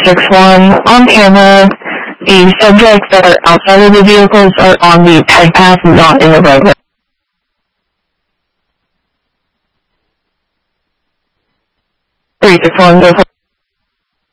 361 on camera. The subjects that are outside of the vehicles are on the bike path, not in the roadway. 361, go for